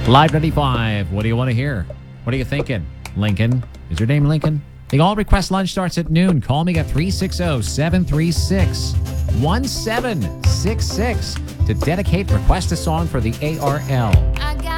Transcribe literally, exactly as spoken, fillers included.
Live ninety-five. What do you want to hear? What are you thinking? Lincoln. Is your name Lincoln? The All Request Lunch starts at noon. Call me at three six zero, seven three six, one seven six six to dedicate Request a Song for the A R L.